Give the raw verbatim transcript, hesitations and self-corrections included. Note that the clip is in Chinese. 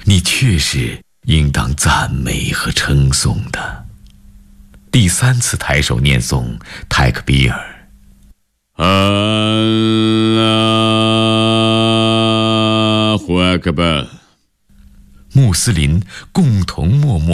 你确实应当赞美和称颂的。第三次抬手念诵泰克比尔。 阿拉胡阿克巴。 穆斯林共同默默